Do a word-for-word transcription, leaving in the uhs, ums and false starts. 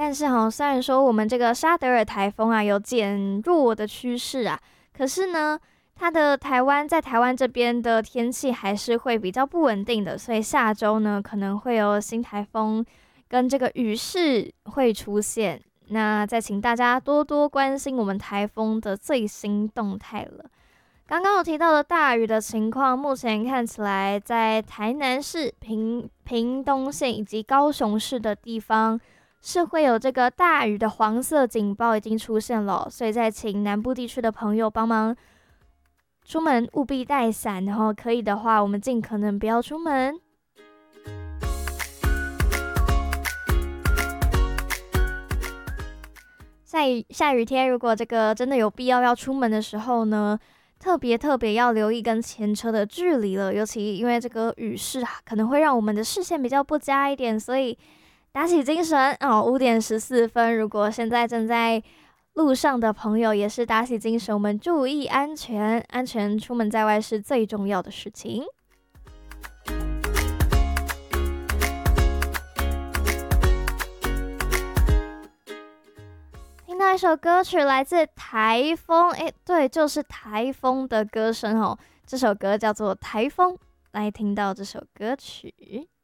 但是哈，虽然说我们这个沙德尔台风啊有减弱的趋势啊，可是呢，它的台湾在台湾这边的天气还是会比较不稳定的，所以下周呢可能会有新台风跟这个雨势会出现。那再请大家多多关心我们台风的最新动态了。刚刚有提到的大雨的情况，目前看起来在台南市、屏屏东县以及高雄市的地方是会有这个大雨的黄色警报已经出现了，所以再请南部地区的朋友帮忙出门务必带伞，然后可以的话，我们尽可能不要出门。下雨下雨天，如果这个真的有必要要出门的时候呢，特别特别要留意跟前车的距离了，尤其因为这个雨势啊，可能会让我们的视线比较不佳一点，所以打起精神哦。五点十四分，如果现在正在路上的朋友也是打起精神，我们注意安全，安全出门在外是最重要的事情。听到一首歌曲来自台风，诶，对，就是台风的歌声哦。这首歌叫做《台风》，来听到这首歌曲。